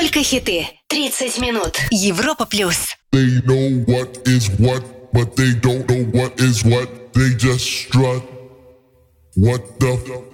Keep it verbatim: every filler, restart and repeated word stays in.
Только хиты. тридцать минут. Европа плюс. They know what is what, but they don't know what is what. They just strut. What the f-